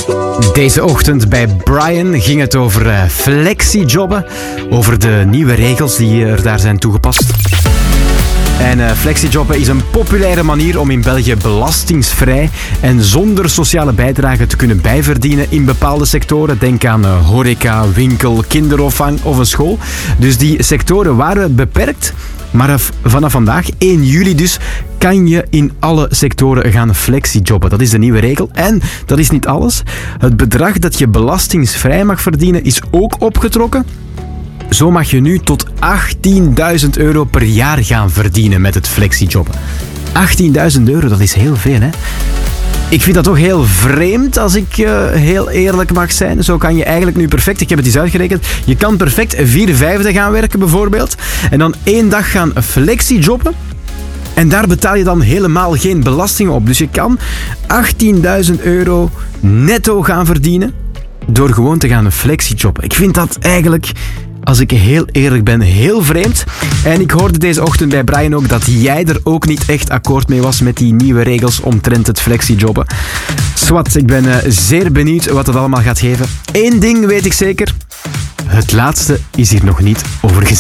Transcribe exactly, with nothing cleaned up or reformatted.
Deze ochtend bij Brian ging het over uh, flexijobben, over de nieuwe regels die er daar zijn toegepast. En uh, flexijobben is een populaire manier om in België belastingsvrij en zonder sociale bijdrage te kunnen bijverdienen in bepaalde sectoren. Denk aan uh, horeca, winkel, kinderopvang of een school. Dus die sectoren waren beperkt. Maar vanaf vandaag, één juli dus, kan je in alle sectoren gaan flexijobben. Dat is de nieuwe regel. En dat is niet alles. Het bedrag dat je belastingsvrij mag verdienen is ook opgetrokken. Zo mag je nu tot achttienduizend euro per jaar gaan verdienen met het flexijobben. achttienduizend euro, dat is heel veel, hè? Ik vind dat toch heel vreemd, als ik uh, heel eerlijk mag zijn. Zo kan je eigenlijk nu perfect, ik heb het eens uitgerekend, je kan perfect vier vijfde gaan werken bijvoorbeeld. En dan één dag gaan flexijobben. En daar betaal je dan helemaal geen belasting op. Dus je kan achttienduizend euro netto gaan verdienen door gewoon te gaan flexijobben. Ik vind dat eigenlijk, als ik heel eerlijk ben, heel vreemd. En ik hoorde deze ochtend bij Brian ook dat jij er ook niet echt akkoord mee was met die nieuwe regels omtrent het flexijobben. Swat, ik ben uh, zeer benieuwd wat het allemaal gaat geven. Eén ding weet ik zeker. Het laatste is hier nog niet over gezegd.